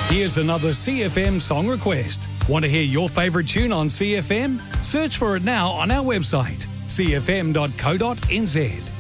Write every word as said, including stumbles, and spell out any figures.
Here's another C F M song request. Want to hear your favourite tune on C F M? Search for it now on our website, c f m dot co dot n z.